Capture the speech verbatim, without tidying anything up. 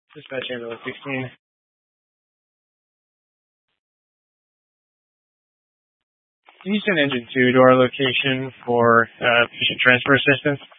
Dispatch ambulance sixteen. Can you send engine two to our location for uh, patient transfer assistance?